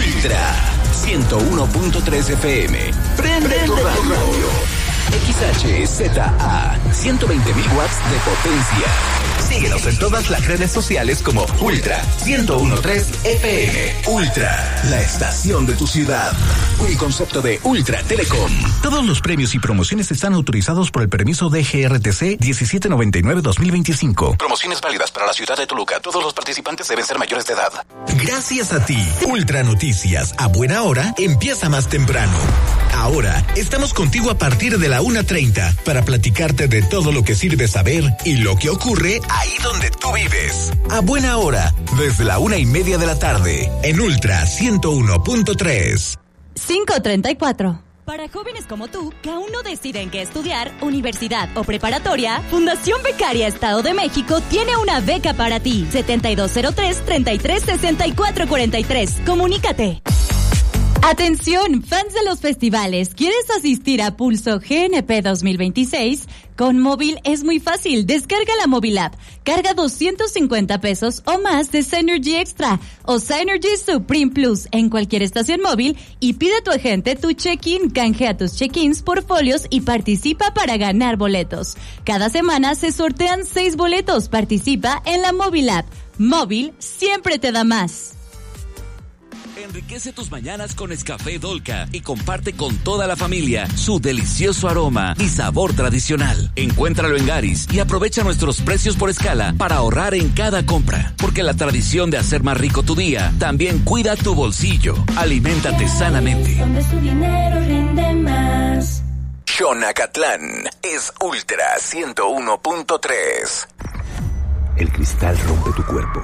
Ultra 101.3 FM. Prende tu radio. XHZA 120.000 watts de potencia. Síguenos en todas las redes sociales como Ultra 101.3 FM. Ultra, la estación de tu ciudad. Un concepto de Ultra Telecom. Todos los premios y promociones están autorizados por el permiso de GRTC 1799-2025. Promociones válidas para la ciudad de Toluca. Todos los participantes deben ser mayores de edad. Gracias a ti, Ultra Noticias a buena hora empieza más temprano. Ahora estamos contigo a partir de la 1:30 para platicarte de todo lo que sirve saber y lo que ocurre ahí donde tú vives. A buena hora, desde la 1:30 de la tarde, en Ultra 101.3. 5:34. Para jóvenes como tú, que aún no deciden qué estudiar, universidad o preparatoria, Fundación Becaria Estado de México tiene una beca para ti. 7203-336443. Comunícate. Atención, fans de los festivales, ¿quieres asistir a Pulso GNP 2026? Con móvil es muy fácil, descarga la móvil app, carga 250 pesos o más de Synergy Extra o Synergy Supreme Plus en cualquier estación móvil y pide a tu agente tu check-in, canjea tus check-ins por folios y participa para ganar boletos. Cada semana se sortean 6 boletos, participa en la móvil app. Móvil siempre te da más. Enriquece tus mañanas con Nescafé Dolca y comparte con toda la familia su delicioso aroma y sabor tradicional. Encuéntralo en Garis y aprovecha nuestros precios por escala para ahorrar en cada compra. Porque la tradición de hacer más rico tu día también cuida tu bolsillo. Aliméntate sanamente. Donde su dinero rinde más. Xonacatlán es Ultra 101.3. El cristal rompe tu cuerpo.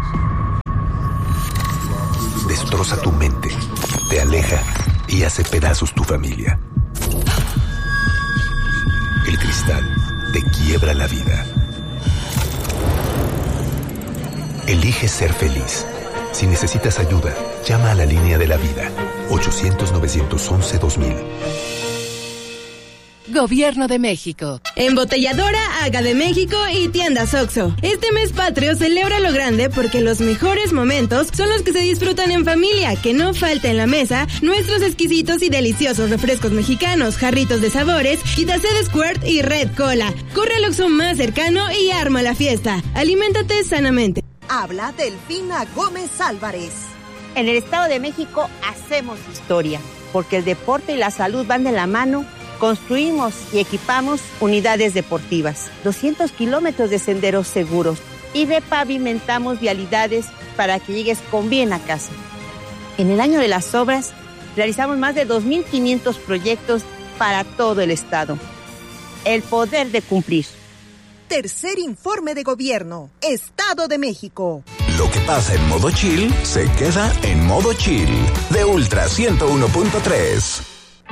Destroza tu mente, te aleja y hace pedazos tu familia. El cristal te quiebra la vida. Elige ser feliz. Si necesitas ayuda, llama a la línea de la vida. 800-911-2000. Gobierno de México. Embotelladora Haga de México y Tiendas Oxxo. Este mes patrio celebra lo grande porque los mejores momentos son los que se disfrutan en familia. Que no falta en la mesa nuestros exquisitos y deliciosos refrescos mexicanos, jarritos de sabores, Quitacé Squirt y Red Cola. Corre al Oxxo más cercano y arma la fiesta. Aliméntate sanamente. Habla Delfina Gómez Álvarez. En el Estado de México hacemos historia, porque el deporte y la salud van de la mano. Construimos y equipamos unidades deportivas, 200 kilómetros de senderos seguros y repavimentamos vialidades para que llegues con bien a casa. En el año de las obras, realizamos más de 2.500 proyectos para todo el estado. El poder de cumplir. Tercer informe de gobierno, Estado de México. Lo que pasa en modo chill, se queda en modo chill. De Ultra 101.3.